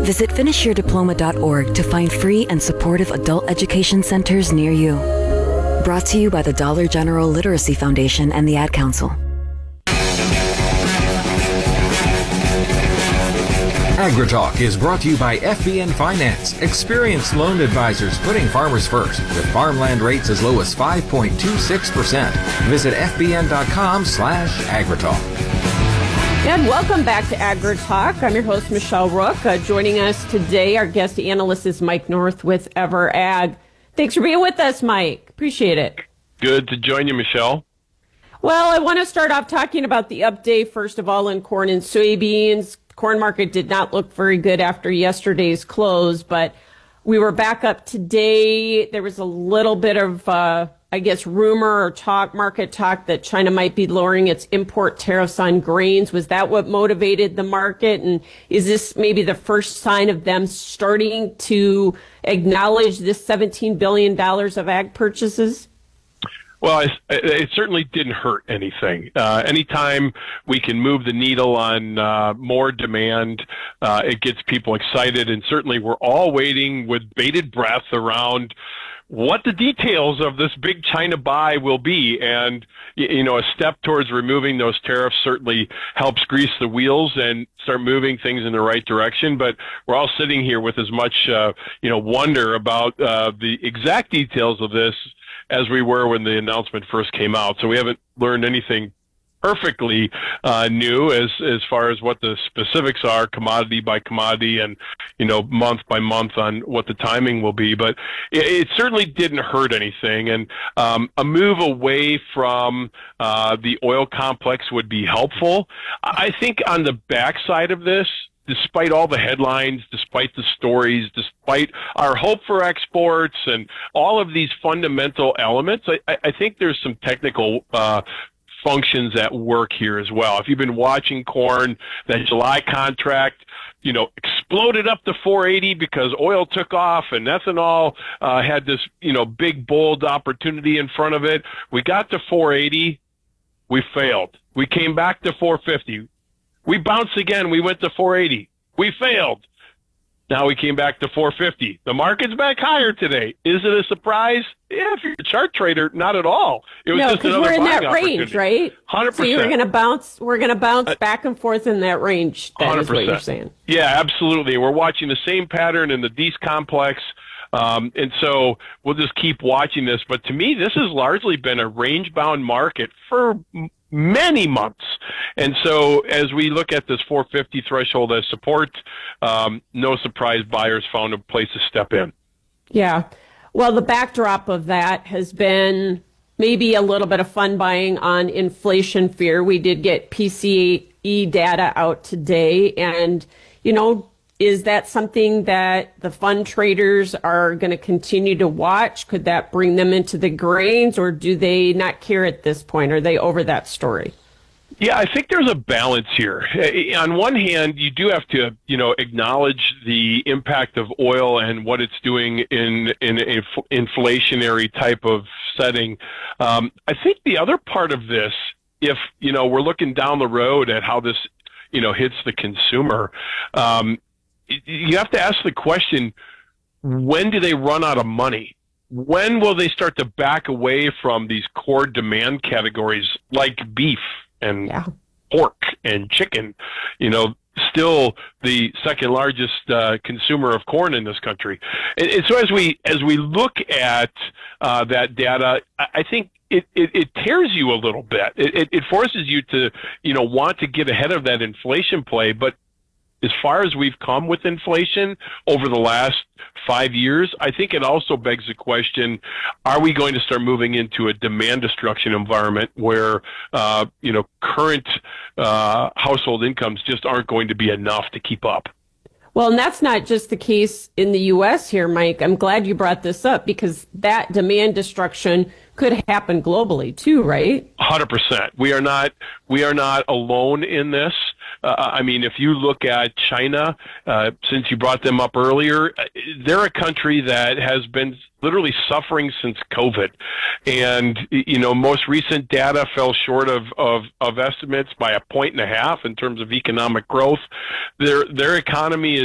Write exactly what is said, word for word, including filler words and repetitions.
Visit finish your diploma dot org to find free and supportive adult education centers near you. Brought to you by the Dollar General Literacy Foundation and the Ad Council. AgriTalk is brought to you by F B N Finance, experienced loan advisors putting farmers first, with farmland rates as low as five point two six percent. Visit F B N dot com slash AgriTalk. And welcome back to AgriTalk. I'm your host, Michelle Rook. Uh, joining us today, our guest analyst is Mike North with EverAg. Thanks for being with us, Mike. Appreciate it. Good to join you, Michelle. Well, I want to start off talking about the update, first of all, in corn and soybeans. Corn market did not look very good after yesterday's close, but we were back up today. There was a little bit of, uh, I guess, rumor or talk, market talk that China might be lowering its import tariffs on grains. Was that what motivated the market? And is this maybe the first sign of them starting to acknowledge this seventeen billion dollars of ag purchases? Well, it, it certainly didn't hurt anything. Uh, anytime we can move the needle on uh, more demand, uh, it gets people excited. And certainly we're all waiting with bated breath around what the details of this big China buy will be. And, you know, a step towards removing those tariffs certainly helps grease the wheels and start moving things in the right direction. But we're all sitting here with as much, uh, you know, wonder about uh, the exact details of this as we were when the announcement first came out. So we haven't learned anything perfectly uh, new as as far as what the specifics are, commodity by commodity, and you know month by month on what the timing will be. But it, it certainly didn't hurt anything, and um, a move away from uh, the oil complex would be helpful. I think on the backside of this, despite all the headlines, despite the stories, despite our hope for exports and all of these fundamental elements, I, I think there's some technical uh, functions at work here as well. If you've been watching corn, that July contract, you know, exploded up to four eighty because oil took off and ethanol uh, had this, you know, big, bold opportunity in front of it. We got to four eighty. We failed. We came back to four fifty. We bounced again. We went to four eighty. We failed. Now we came back to four fifty. The market's back higher today. Is it a surprise? Yeah, if you're a chart trader, not at all. It was no, just another we're in that opportunity. range, right? one hundred percent. So you're going to bounce. We're going to bounce back and forth in that range. That one hundred percent. is what you're saying. Yeah, absolutely. We're watching the same pattern in the Dees complex. Um, and so we'll just keep watching this. But to me, this has largely been a range-bound market for many months. And so as we look at this four fifty threshold as support, um, no surprise buyers found a place to step in. Yeah. Well, the backdrop of that has been maybe a little bit of fun buying on inflation fear. We did get P C E data out today. And, you know, is that something that the fund traders are going to continue to watch? Could that bring them into the grains, or do they not care at this point? Are they over that story? Yeah, I think there's a balance here. On one hand, you do have to, you know, acknowledge the impact of oil and what it's doing in in an inflationary type of setting. Um, I think the other part of this, if, you know, we're looking down the road at how this, you know, hits the consumer, um, you have to ask the question, when do they run out of money? When will they start to back away from these core demand categories like beef and yeah. pork and chicken? You know, still the second largest uh, consumer of corn in this country. And, and so as we as we look at uh, that data, I, I think it, it, it tears you a little bit. It, it, it forces you to, you know, want to get ahead of that inflation play. But as far as we've come with inflation over the last five years, I think it also begs the question, are we going to start moving into a demand destruction environment where, uh, you know, current uh, household incomes just aren't going to be enough to keep up? Well, and that's not just the case in the U S here, Mike. I'm glad you brought this up, because that demand destruction could happen globally too, right? one hundred percent. We are not we are not alone in this. Uh, I mean, if you look at China, uh, since you brought them up earlier, they're a country that has been literally suffering since COVID. And, you know, most recent data fell short of, of, of estimates by a point and a half in terms of economic growth. Their, their economy is